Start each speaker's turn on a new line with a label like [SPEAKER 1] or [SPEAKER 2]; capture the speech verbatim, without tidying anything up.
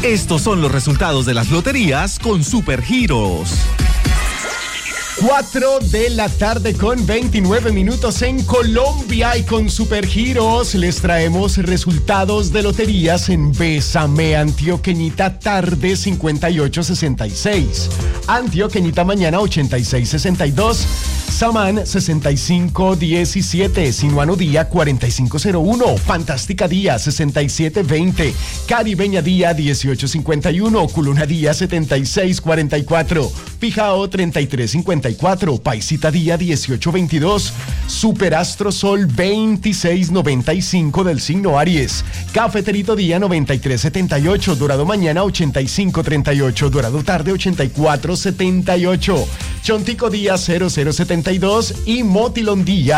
[SPEAKER 1] Estos son los resultados de las loterías con Supergiros.
[SPEAKER 2] cuatro de la tarde con veintinueve minutos en Colombia, y con Supergiros les traemos resultados de loterías en Bésame, Antioqueñita tarde cincuenta y ocho sesenta y seis, Antioqueñita mañana ochenta y seis sesenta y dos, Samán sesenta y cinco diecisiete, Sinuano Día cuarenta y cinco cero uno, Fantástica Día sesenta y siete veinte, Caribeña Día dieciocho cincuenta y uno, Culuna Día setenta y seis cuarenta y cuatro, Pijao treinta y tres cincuenta y cuatro, Paisita Día dieciocho veintidós, Superastro Sol veintiséis noventa y cinco del signo Aries, Cafeterito Día noventa y tres setenta y ocho, Dorado Mañana ochenta y cinco treinta y ocho, Dorado Tarde ochenta y cuatro setenta y ocho, Chontico Día cero cero setenta y dos y Motilón Día